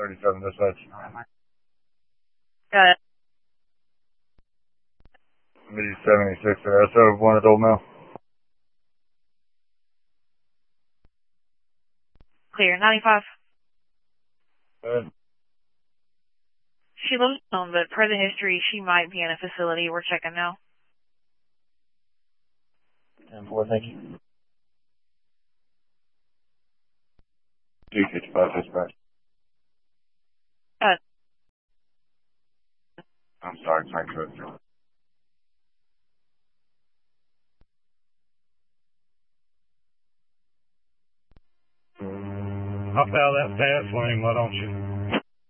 37 dispatch. Got it. B76 there. SO, one adult male. Clear. 95. Good. She lives alone, but per the history, she might be in a facility. We're checking now. 10-4, thank you. 255 dispatch. I'm sorry, it's not good. Hop out of that fast lane, why don't you?